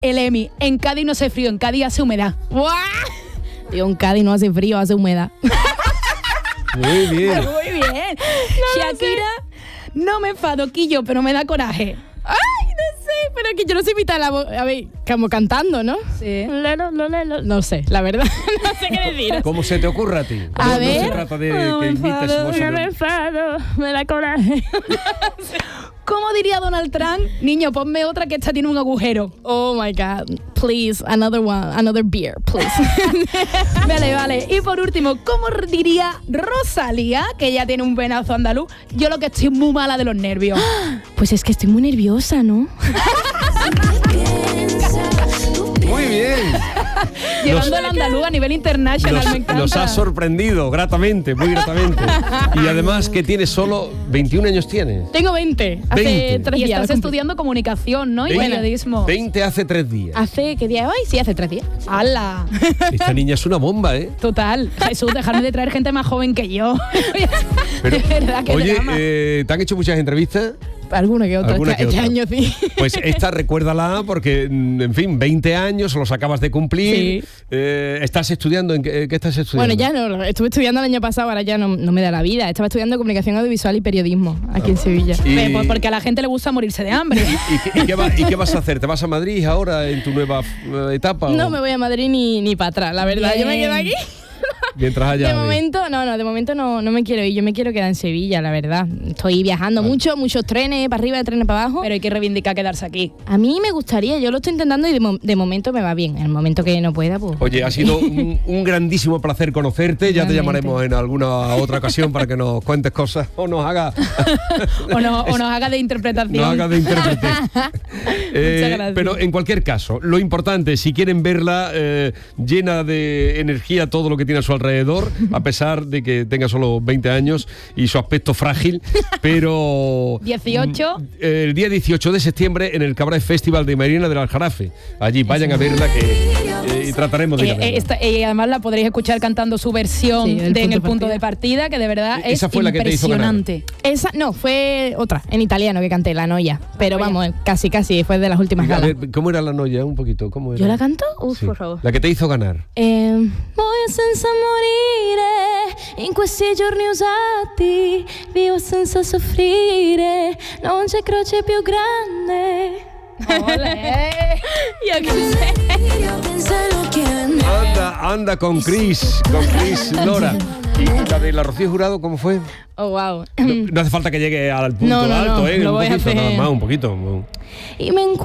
el Emi. En Cádiz no hace frío, en Cádiz hace humedad. ¡Buah! Tío, en Cádiz no hace frío, hace humedad. Muy bien. Muy bien. Shakira, no me enfado, Quillo, pero me da coraje. ¡Ay, no sé! Pero que yo no sé imitar la voz. A ver, como cantando, ¿no? Sí. No sé, la verdad. No sé qué decir. ¿Cómo se te ocurre a ti? A ver. No se trata de que imites voz. No me enfado, me da coraje. ¿Cómo diría Donald Trump? Niño, ponme otra que esta tiene un agujero. Oh my God. Please, another beer, please. Vale. Y por último, ¿cómo diría Rosalía, que ella tiene un venazo andaluz? Yo lo que estoy muy mala de los nervios. Pues es que estoy muy nerviosa, ¿no? Muy bien. Llevando el andaluz a nivel internacional, me encanta. Nos ha sorprendido gratamente, muy gratamente. Y además que tienes solo 21 años tienes. Tengo 20. Hace 20. 3 Y días. estás estudiando comunicación, ¿no? Y periodismo. 20 hace 3 días. ¿Hace qué día es hoy? Sí, hace 3 días. ¡Hala! Esta niña es una bomba, ¿eh? Total. Jesús, dejarme de traer gente más joven que yo. Pero, de verdad, que oye, drama. ¿te han hecho muchas entrevistas? Alguna que otra. Alguna que Este otra. año sí. Pues esta recuérdala porque, en fin, 20 años, los acabas de cumplir. Sí. ¿Estás estudiando? ¿En qué estás estudiando? Bueno, ya no, estuve estudiando el año pasado, ahora ya no me da la vida. Estaba estudiando comunicación audiovisual y periodismo aquí en Sevilla. Y- Pues porque a la gente le gusta morirse de hambre. ¿Y qué vas a hacer? ¿Te vas a Madrid ahora en tu nueva etapa? No o me voy a Madrid ni para atrás, la verdad. Bien. Yo me quedo aquí. Mientras haya... De momento no me quiero ir. Yo me quiero quedar en Sevilla, la verdad. Estoy viajando muchos trenes para arriba, trenes para abajo. Pero hay que reivindicar quedarse aquí. A mí me gustaría, yo lo estoy intentando y de momento me va bien. En el momento que no pueda, pues... Oye, ha sido un grandísimo placer conocerte. Ya te Igualmente. llamaremos en alguna otra ocasión para que nos cuentes cosas o nos haga... O nos haga de interpretación. No haga de intérprete. gracias. Pero en cualquier caso, lo importante, si quieren verla llena de energía todo lo que tiene a su alrededor, a pesar de que tenga solo 20 años y su aspecto frágil, pero... 18. El día 18 de septiembre en el Cabaret Festival de Marina del Aljarafe. Allí vayan a verla y trataremos de ir a verla. Y además la podréis escuchar cantando su versión Sí, en el punto de partida, que de verdad es Esa fue la que te hizo ganar. impresionante. Esa, no, fue otra, en italiano que canté, La Noia. Pero Noia. vamos, casi, fue de las últimas A galas. ver, ¿cómo era la noia? Un poquito, ¿cómo era? ¿Yo la canto? Uf, Sí. por favor. La que te hizo ganar. Muoio senza morire, in questi giorni usati, vivo senza soffrire, non c'è croce più grande. Yo qué sé. Anda con Chris Lora. ¿Y la de la Rocío Jurado cómo fue? Oh, wow. No hace falta que llegue al punto No, alto, no, ¿eh? lo Un voy a poquito, hacer. nada más, un poquito. Y me